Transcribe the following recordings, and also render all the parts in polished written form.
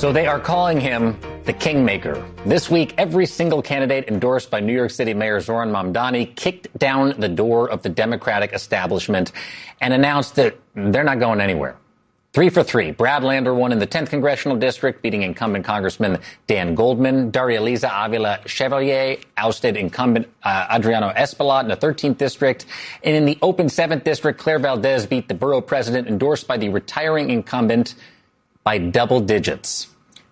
So they are calling him the Kingmaker. This week, every single candidate endorsed by New York City Mayor Zohran Mamdani kicked down the door of the Democratic establishment and announced that they're not going anywhere. 3 for 3. Brad Lander won in the 10th Congressional District, beating incumbent Congressman Dan Goldman. Daria Liza Avila Chevalier ousted incumbent Adriano Espaillat in the 13th District. And in the open 7th District, Claire Valdez beat the borough president endorsed by the retiring incumbent by double digits.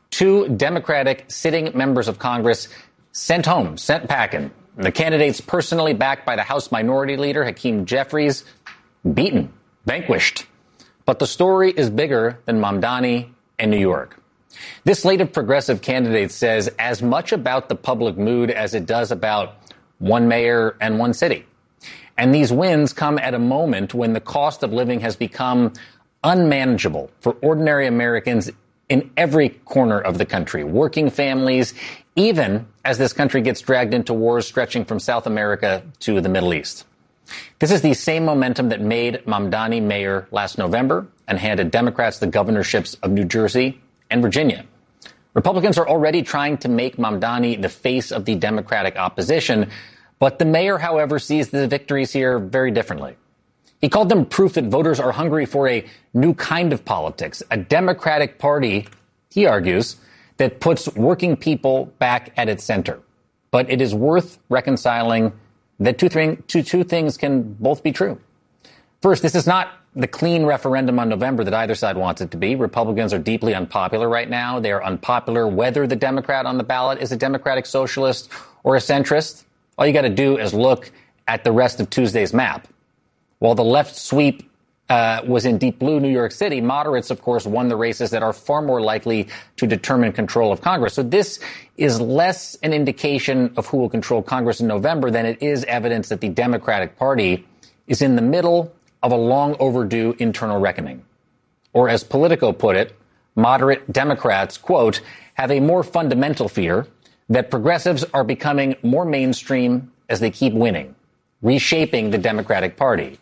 2 Democratic sitting members of Congress sent packing. The candidates personally backed by the House Minority Leader, Hakeem Jeffries, beaten, vanquished. But the story is bigger than Mamdani and New York. This slate of progressive candidates says as much about the public mood as it does about one mayor and one city. And these wins come at a moment when the cost of living has become unmanageable for ordinary Americans in every corner of the country, working families, even as this country gets dragged into wars stretching from South America to the Middle East. This is the same momentum that made Mamdani mayor last November and handed Democrats the governorships of New Jersey and Virginia. Republicans are already trying to make Mamdani the face of the Democratic opposition, but the mayor, however, sees the victories here very differently. He called them proof that voters are hungry for a new kind of politics, a Democratic Party, he argues, that puts working people back at its center. But it is worth reconciling that two things can both be true. First, this is not the clean referendum on November that either side wants it to be. Republicans are deeply unpopular right now. They are unpopular whether the Democrat on the ballot is a Democratic socialist or a centrist. All you got to do is look at the rest of Tuesday's map. While the left sweep was in deep blue New York City, moderates, of course, won the races that are far more likely to determine control of Congress. So this is less an indication of who will control Congress in November than it is evidence that the Democratic Party is in the middle of a long overdue internal reckoning. Or as Politico put it, moderate Democrats, quote, have a more fundamental fear that progressives are becoming more mainstream as they keep winning, reshaping the Democratic Party.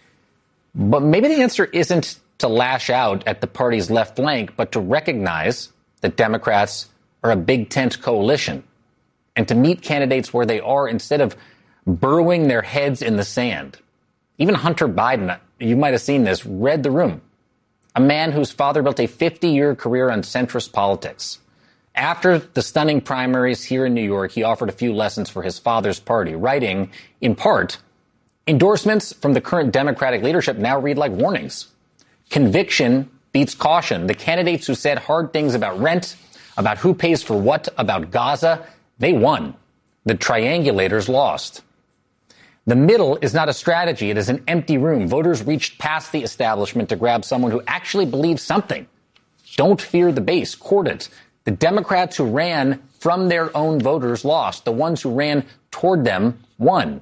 But maybe the answer isn't to lash out at the party's left flank, but to recognize that Democrats are a big tent coalition and to meet candidates where they are instead of burrowing their heads in the sand. Even Hunter Biden, you might have seen this, read the room. A man whose father built a 50-year career on centrist politics. After the stunning primaries here in New York, he offered a few lessons for his father's party, writing, in part, endorsements from the current Democratic leadership now read like warnings. Conviction beats caution. The candidates who said hard things about rent, about who pays for what, about Gaza, they won. The triangulators lost. The middle is not a strategy. It is an empty room. Voters reached past the establishment to grab someone who actually believes something. Don't fear the base. Court it. The Democrats who ran from their own voters lost. The ones who ran toward them won.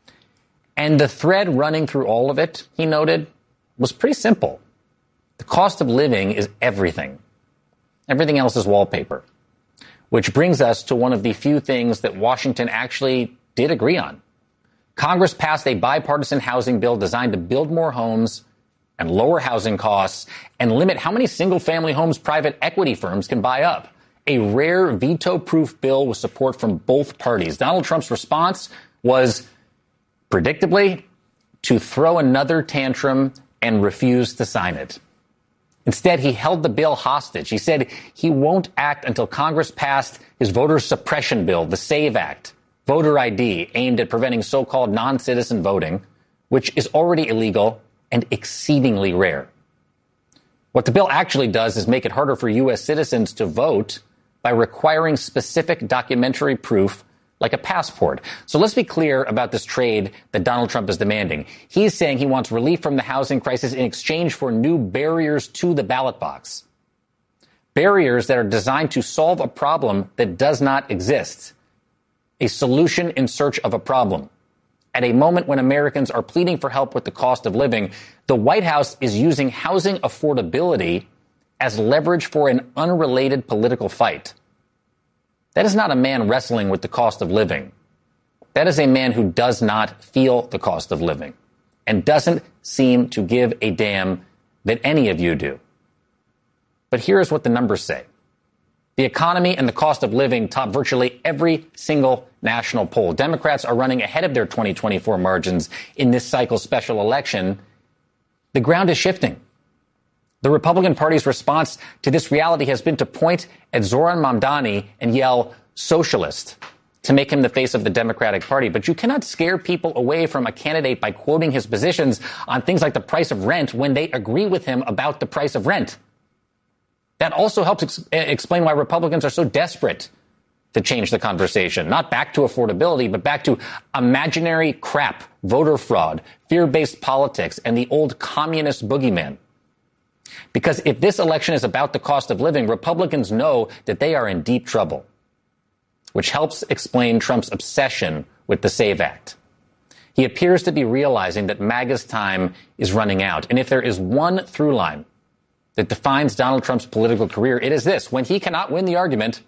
And the thread running through all of it, he noted, was pretty simple. The cost of living is everything. Everything else is wallpaper. Which brings us to one of the few things that Washington actually did agree on. Congress passed a bipartisan housing bill designed to build more homes and lower housing costs and limit how many single-family homes private equity firms can buy up. A rare veto-proof bill with support from both parties. Donald Trump's response was, predictably, to throw another tantrum and refuse to sign it. Instead, he held the bill hostage. He said he won't act until Congress passed his voter suppression bill, the SAVE Act, voter ID, aimed at preventing so-called non-citizen voting, which is already illegal and exceedingly rare. What the bill actually does is make it harder for U.S. citizens to vote by requiring specific documentary proof like a passport. So let's be clear about this trade that Donald Trump is demanding. He's saying he wants relief from the housing crisis in exchange for new barriers to the ballot box. Barriers that are designed to solve a problem that does not exist. A solution in search of a problem. At a moment when Americans are pleading for help with the cost of living, the White House is using housing affordability as leverage for an unrelated political fight. That is not a man wrestling with the cost of living. That is a man who does not feel the cost of living and doesn't seem to give a damn that any of you do. But here's what the numbers say. The economy and the cost of living top virtually every single national poll. Democrats are running ahead of their 2024 margins in this cycle's special election. The ground is shifting. The Republican Party's response to this reality has been to point at Zoran Mamdani and yell socialist to make him the face of the Democratic Party. But you cannot scare people away from a candidate by quoting his positions on things like the price of rent when they agree with him about the price of rent. That also helps explain why Republicans are so desperate to change the conversation, not back to affordability, but back to imaginary crap, voter fraud, fear-based politics, and the old communist boogeyman. Because if this election is about the cost of living, Republicans know that they are in deep trouble, which helps explain Trump's obsession with the SAVE Act. He appears to be realizing that MAGA's time is running out. And if there is one through line that defines Donald Trump's political career, it is this. When he cannot win the argument,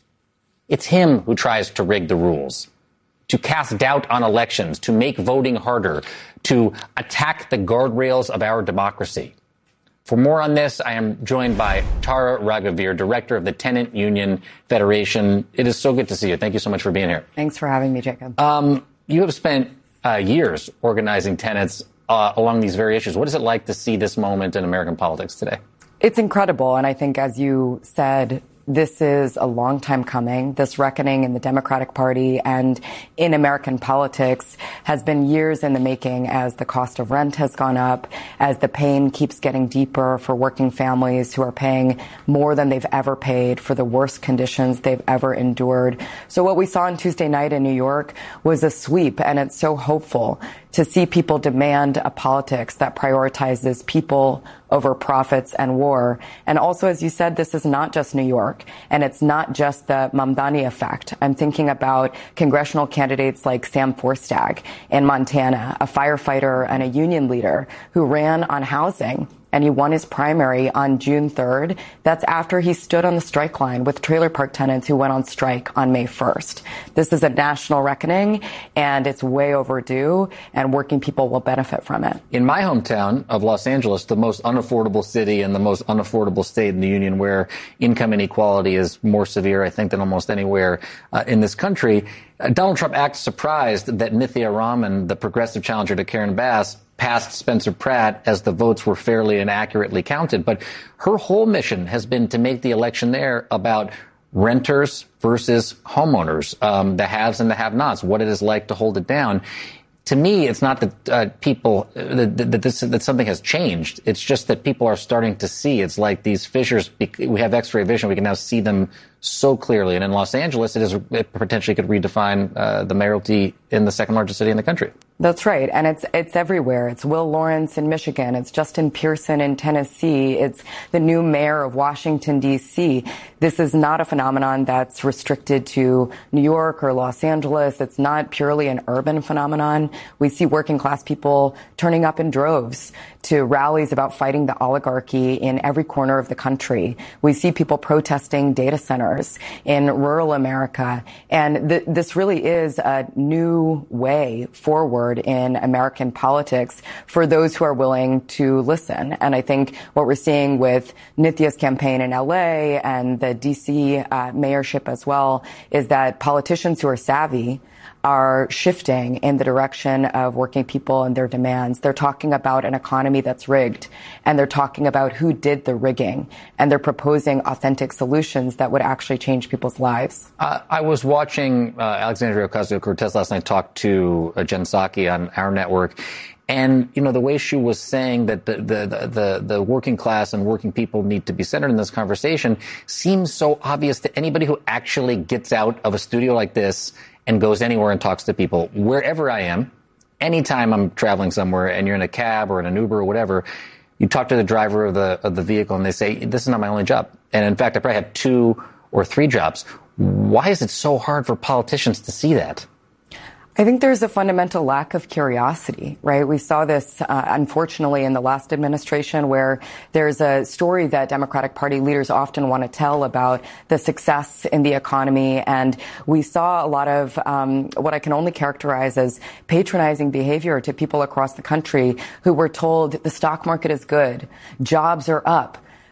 it's him who tries to rig the rules, to cast doubt on elections, to make voting harder, to attack the guardrails of our democracy. For more on this, I am joined by Tara Raghavir, director of the Tenant Union Federation. It is so good to see you. Thank you so much for being here. Thanks for having me, Jacob. You have spent years organizing tenants along these very issues. What is it like to see this moment in American politics today? It's incredible. And I think, as you said, this is a long time coming. This reckoning in the Democratic Party and in American politics has been years in the making as the cost of rent has gone up, as the pain keeps getting deeper for working families who are paying more than they've ever paid for the worst conditions they've ever endured. So what we saw on Tuesday night in New York was a sweep, and it's so hopeful to see people demand a politics that prioritizes people over profits and war. And also, as you said, this is not just New York, and it's not just the Mamdani effect. I'm thinking about congressional candidates like Sam Forstag in Montana, a firefighter and a union leader who ran on housing, and he won his primary on June 3rd. That's after he stood on the strike line with trailer park tenants who went on strike on May 1st. This is a national reckoning, and it's way overdue, and working people will benefit from it. In my hometown of Los Angeles, the most unaffordable city and the most unaffordable state in the union, where income inequality is more severe, I think, than almost anywhere in this country, Donald Trump acts surprised that Nithya Raman, the progressive challenger to Karen Bass, passed Spencer Pratt as the votes were fairly and accurately counted. But her whole mission has been to make the election there about renters versus homeowners, the haves and the have-nots, what it is like to hold it down. To me, it's not that that something has changed. It's just that people are starting to see. It's like these fissures. We have X-ray vision. We can now see them so clearly. And in Los Angeles, it potentially could redefine the mayoralty in the second largest city in the country. That's right. And it's everywhere. It's Will Lawrence in Michigan. It's Justin Pearson in Tennessee. It's the new mayor of Washington, D.C. This is not a phenomenon that's restricted to New York or Los Angeles. It's not purely an urban phenomenon. We see working class people turning up in droves to rallies about fighting the oligarchy in every corner of the country. We see people protesting data centers in rural America. And this really is a new way forward in American politics for those who are willing to listen. And I think what we're seeing with Nithya's campaign in LA and the DC mayorship as well is that politicians who are savvy are shifting in the direction of working people and their demands. They're talking about an economy that's rigged, and they're talking about who did the rigging, and they're proposing authentic solutions that would actually change people's lives. I was watching Alexandria Ocasio-Cortez last night talk to Jen Psaki on our network. And, you know, the way she was saying that the working class and working people need to be centered in this conversation seems so obvious to anybody who actually gets out of a studio like this and goes anywhere and talks to people. Wherever I am, anytime I'm traveling somewhere and you're in a cab or in an Uber or whatever, you talk to the driver of the vehicle and they say, this is not my only job. And in fact, I probably have 2 or 3 jobs. Why is it so hard for politicians to see that? I think there's a fundamental lack of curiosity, right? We saw this, unfortunately, in the last administration, where there's a story that Democratic Party leaders often want to tell about the success in the economy. And we saw a lot of what I can only characterize as patronizing behavior to people across the country who were told the stock market is good, jobs are up.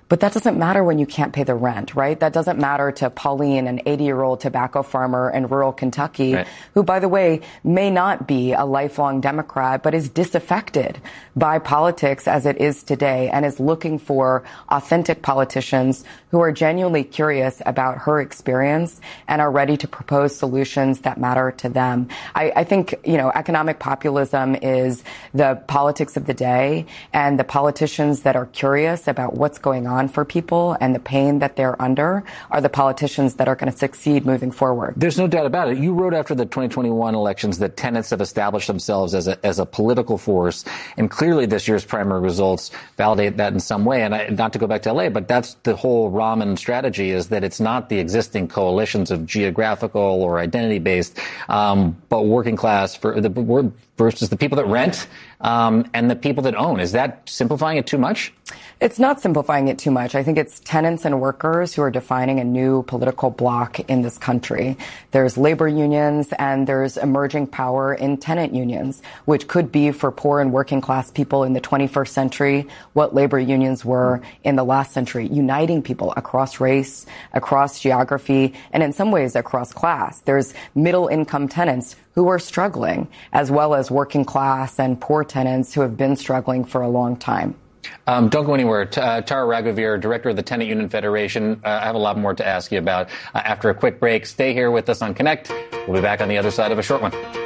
But that doesn't matter when you can't pay the rent, right? That doesn't matter to Pauline, an 80-year-old tobacco farmer in rural Kentucky, right, who, by the way, may not be a lifelong Democrat, but is disaffected by politics as it is today and is looking for authentic politicians who are genuinely curious about her experience and are ready to propose solutions that matter to them. I think, economic populism is the politics of the day, and the politicians that are curious about what's going on for people and the pain that they're under are the politicians that are going to succeed moving forward. There's no doubt about it. You wrote after the 2021 elections that tenants have established themselves as a political force, and clearly this year's primary results validate that in some way. And not to go back to LA, but that's the whole Rahman strategy, is that it's not the existing coalitions of geographical or identity-based, but working class versus the people that rent and the people that own. Is that simplifying it too much? It's not simplifying it too much. I think it's tenants and workers who are defining a new political bloc in this country. There's labor unions and there's emerging power in tenant unions, which could be for poor and working class people in the 21st century what labor unions were in the last century, uniting people across race, across geography, and in some ways across class. There's middle income tenants who are struggling, as well as working class and poor tenants who have been struggling for a long time. Don't go anywhere. Tara Raghuveer, director of the Tenant Union Federation. I have a lot more to ask you about after a quick break. Stay here with us on Connect. We'll be back on the other side of a short one.